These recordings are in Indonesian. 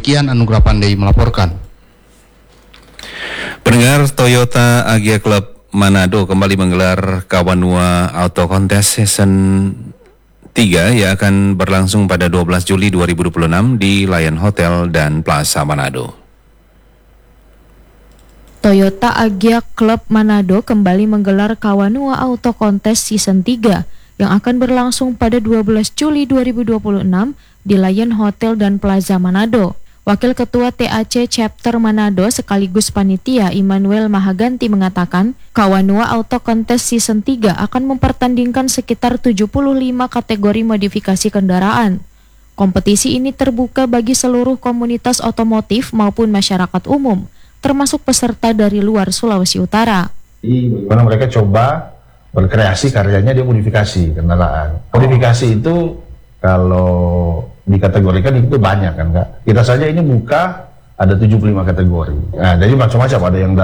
Demikian Anugrah Pandey melaporkan. Pendengar, Toyota Agia Club Manado kembali menggelar Kawanua Auto Contest Season 3 yang akan berlangsung pada 12 Juli 2026 di Lion Hotel dan Plaza Manado. Toyota Agia Club Manado kembali menggelar Kawanua Auto Contest Season 3 yang akan berlangsung pada 12 Juli 2026 di Lion Hotel dan Plaza Manado. Wakil Ketua TAC Chapter Manado sekaligus panitia Immanuel Mahaganti mengatakan, Kawanua Auto Contest Season 3 akan mempertandingkan sekitar 75 kategori modifikasi kendaraan. Kompetisi ini terbuka bagi seluruh komunitas otomotif maupun masyarakat umum, termasuk peserta dari luar Sulawesi Utara. Jadi bagaimana mereka coba berkreasi karyanya dia modifikasi kendaraan. Modifikasi itu kalau dikategorikan itu banyak kan Kak. Kita saja ini buka ada 75 kategori. Nah, jadi macam-macam,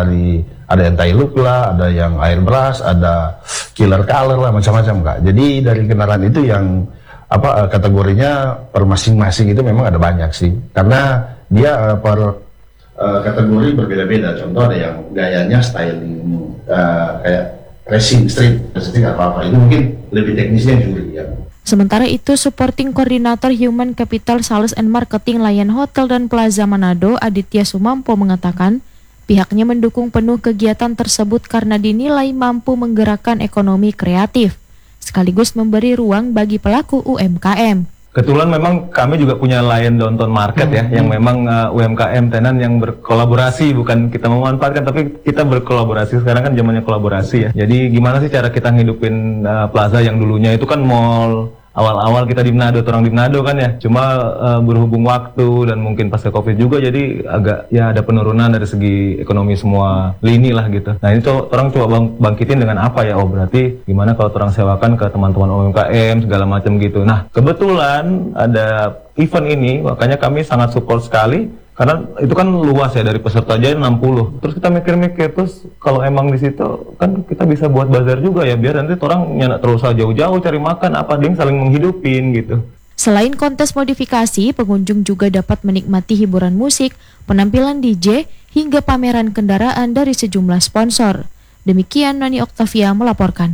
ada yang tie look lah, ada yang airbrush, ada killer color lah, macam-macam Kak. Jadi dari kendaraan itu yang kategorinya per masing-masing itu memang ada banyak sih. Karena dia per kategori berbeda-beda. Contoh ada yang gayanya styling kayak racing street apa-apa. Itu mungkin lebih teknisnya juri ya. Sementara itu, Supporting Koordinator Human Capital Sales and Marketing Lion Hotel dan Plaza Manado, Aditya Sumampo mengatakan, pihaknya mendukung penuh kegiatan tersebut karena dinilai mampu menggerakkan ekonomi kreatif, sekaligus memberi ruang bagi pelaku UMKM. Kebetulan memang kami juga punya Lion Downtown Market ya, yang memang UMKM tenan yang berkolaborasi, bukan kita memanfaatkan, tapi kita berkolaborasi. Sekarang kan zamannya kolaborasi ya. Jadi gimana sih cara kita ngidupin plaza yang dulunya itu kan mall. Awal-awal kita di Manado, orang di Manado kan ya, cuma berhubung waktu dan mungkin pasca Covid juga, jadi agak ya ada penurunan dari segi ekonomi semua lini lah gitu. Nah ini orang coba bangkitin dengan apa ya? Oh berarti gimana kalau orang sewakan ke teman-teman UMKM segala macam gitu. Nah kebetulan ada event ini, makanya kami sangat support sekali. Karena itu kan luas ya, dari peserta aja 60. Terus kita mikir-mikir, terus kalau emang di situ kan kita bisa buat bazar juga ya, biar nanti orang nggak terus jauh-jauh cari makan, apa dia saling menghidupin gitu. Selain kontes modifikasi, pengunjung juga dapat menikmati hiburan musik, penampilan DJ, hingga pameran kendaraan dari sejumlah sponsor. Demikian Nani Oktavia melaporkan.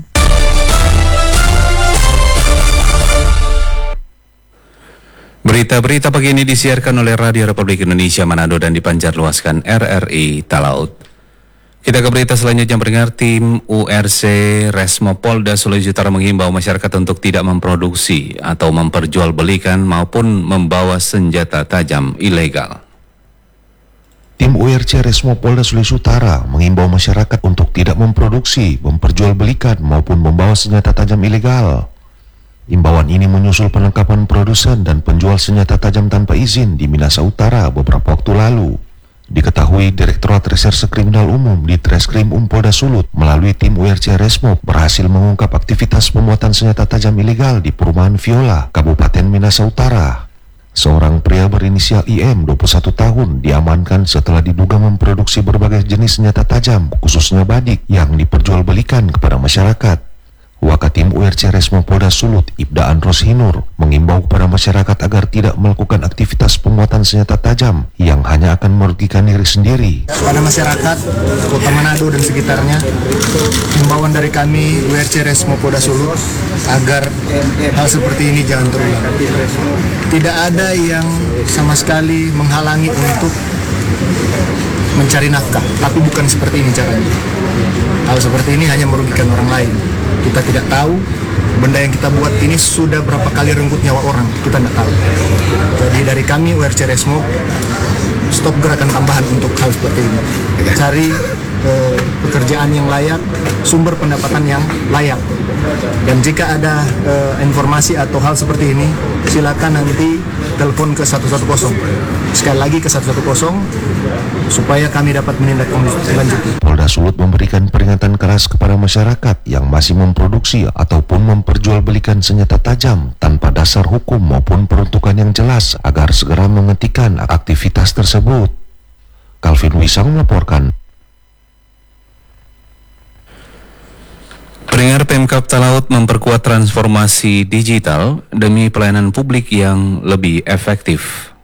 Berita-berita pagi ini disiarkan oleh Radio Republik Indonesia Manado dan dipancarluaskan RRI Talaut. Kita ke berita selanjutnya. Pendengar, tim URC Resmo Polda Sulawesi Utara menghimbau masyarakat untuk tidak memproduksi atau memperjualbelikan maupun membawa senjata tajam ilegal. Tim URC Resmo Polda Sulawesi Utara menghimbau masyarakat untuk tidak memproduksi, memperjualbelikan maupun membawa senjata tajam ilegal. Imbauan ini menyusul penangkapan produsen dan penjual senjata tajam tanpa izin di Minahasa Utara beberapa waktu lalu. Diketahui Direktorat Reserse Kriminal Umum di Treskrim Polda Sulut melalui tim URC Resmo berhasil mengungkap aktivitas pembuatan senjata tajam ilegal di Perumahan Viola, Kabupaten Minahasa Utara. Seorang pria berinisial IM 21 tahun diamankan setelah diduga memproduksi berbagai jenis senjata tajam, khususnya badik, yang diperjualbelikan kepada masyarakat. Wakatim URC Resmo Polda Sulut, Ibdaan Roshinur, mengimbau kepada masyarakat agar tidak melakukan aktivitas pembuatan senjata tajam yang hanya akan merugikan diri sendiri. Pada masyarakat Kota Manado dan sekitarnya, himbauan dari kami URC Resmo Polda Sulut agar hal seperti ini jangan terulang. Tidak ada yang sama sekali menghalangi untuk mencari nafkah, tapi bukan seperti ini caranya. Hal seperti ini hanya merugikan orang lain. Kita tidak tahu benda yang kita buat ini sudah berapa kali renggut nyawa orang, kita tidak tahu. Jadi dari kami URC Resmo, stop gerakan tambahan untuk hal seperti ini. Cari pekerjaan yang layak, sumber pendapatan yang layak. Dan jika ada informasi atau hal seperti ini, silakan nanti telepon ke 110. Sekali lagi ke 110 supaya kami dapat menindaklanjuti. Polda Sulut memberikan peringatan keras kepada masyarakat yang masih memproduksi ataupun memperjualbelikan senjata tajam tanpa dasar hukum maupun peruntukan yang jelas agar segera menghentikan aktivitas tersebut. Calvin Wisang melaporkan. Pendengar, Pemkab Talaut memperkuat transformasi digital demi pelayanan publik yang lebih efektif.